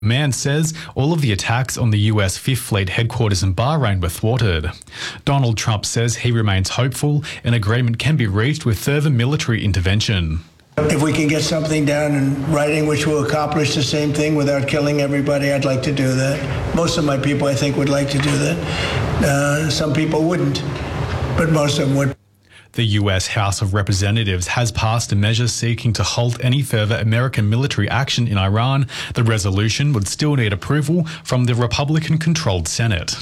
Man says all of the attacks on the US Fifth Fleet headquarters in Bahrain were thwarted. Donald Trump says he remains hopeful an agreement can be reached with further military intervention. If we can get something down in writing which will accomplish the same thing without killing everybody, I'd like to do that. Most of my people, I think, would like to do that. Some people wouldn't, but most of them would. The US House of Representatives has passed a measure seeking to halt any further American military action in Iran. The resolution would still need approval from the Republican-controlled Senate.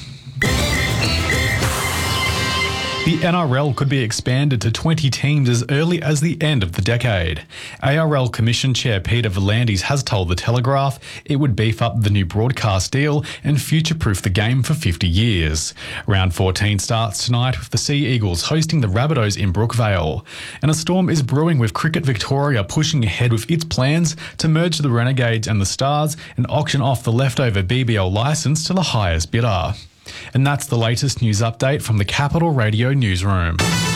The NRL could be expanded to 20 teams as early as the end of the decade. ARL Commission Chair Peter V'landys has told The Telegraph it would beef up the new broadcast deal and future-proof the game for 50 years. Round 14 starts tonight with the Sea Eagles hosting the Rabbitohs in Brookvale. And a storm is brewing with Cricket Victoria pushing ahead with its plans to merge the Renegades and the Stars and auction off the leftover BBL licence to the highest bidder. And that's the latest news update from the Capital Radio Newsroom.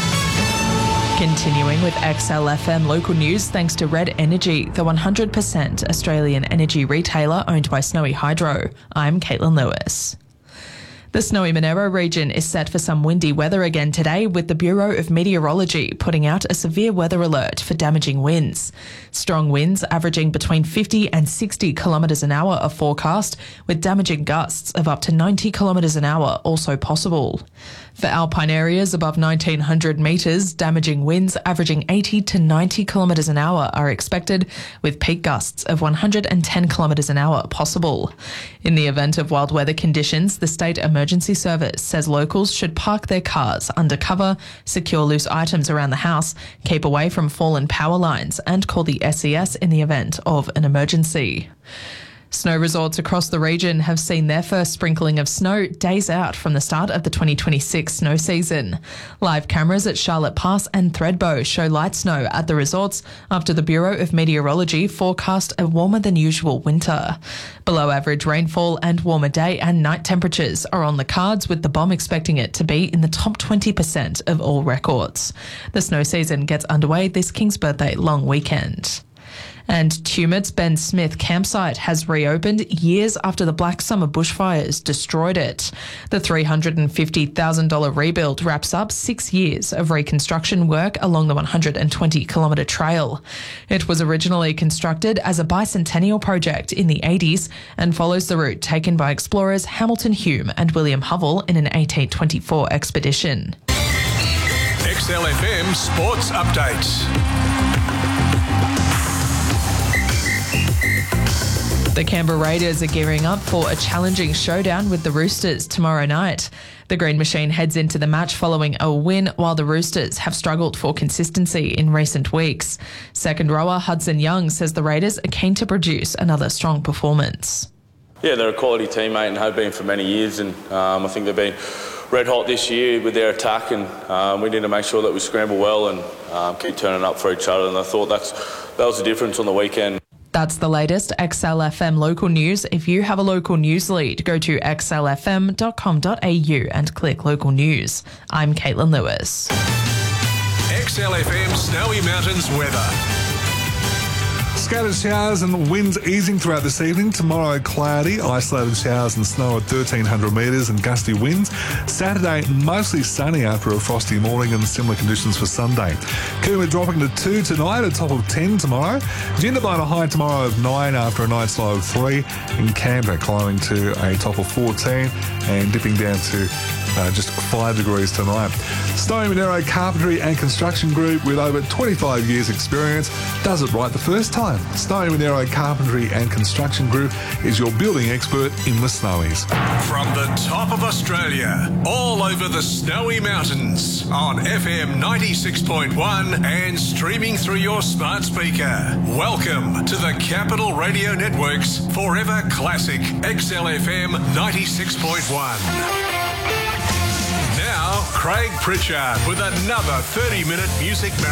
Continuing with XLFM local news thanks to Red Energy, the 100% Australian energy retailer owned by Snowy Hydro. I'm Caitlin Lewis. The Snowy Monaro region is set for some windy weather again today, with the Bureau of Meteorology putting out a severe weather alert for damaging winds. Strong winds averaging between 50 and 60 kilometres an hour are forecast, with damaging gusts of up to 90 kilometres an hour also possible. For alpine areas above 1,900 metres, damaging winds averaging 80 to 90 kilometres an hour are expected, with peak gusts of 110 kilometres an hour possible. In the event of wild weather conditions, the State Emergency Service says locals should park their cars under cover, secure loose items around the house, keep away from fallen power lines, and call the SES in the event of an emergency. Snow resorts across the region have seen their first sprinkling of snow days out from the start of the 2026 snow season. Live cameras at Charlotte Pass and Thredbo show light snow at the resorts after the Bureau of Meteorology forecast a warmer than usual winter. Below average rainfall and warmer day and night temperatures are on the cards, with the BOM expecting it to be in the top 20% of all records. The snow season gets underway this King's Birthday long weekend. And Tumut's Ben Smith campsite has reopened years after the Black Summer bushfires destroyed it. The $350,000 rebuild wraps up 6 years of reconstruction work along the 120-kilometre trail. It was originally constructed as a bicentennial project in the 80s and follows the route taken by explorers Hamilton Hume and William Hovell in an 1824 expedition. XLFM Sports Updates. The Canberra Raiders are gearing up for a challenging showdown with the Roosters tomorrow night. The Green Machine heads into the match following a win, while the Roosters have struggled for consistency in recent weeks. Second rower Hudson Young says the Raiders are keen to produce another strong performance. Yeah, they're a quality teammate and have been for many years, and I think they've been red hot this year with their attack, and we need to make sure that we scramble well and keep turning up for each other, and I thought that was the difference on the weekend. That's the latest XLFM local news. If you have a local news lead, go to xlfm.com.au and click local news. I'm Caitlin Lewis. XLFM Snowy Mountains weather. Scattered showers and winds easing throughout this evening. Tomorrow, cloudy, isolated showers and snow at 1,300 metres and gusty winds. Saturday, mostly sunny after a frosty morning and similar conditions for Sunday. Coomera dropping to 2 tonight, a top of 10 tomorrow. Jindabyne a high tomorrow of 9 after a night's low of 3. And Canberra climbing to a top of 14 and dipping down to just 5 degrees tonight. Snowy Monaro Carpentry and Construction Group, with over 25 years experience, does it right the first time. Snowy Monaro Carpentry and Construction Group is your building expert in the Snowies. From the top of Australia, all over the Snowy Mountains, on FM 96.1 and streaming through your smart speaker. Welcome to the Capital Radio Network's Forever Classic XLFM 96.1. Now, Craig Pritchard with another 30-minute music marathon.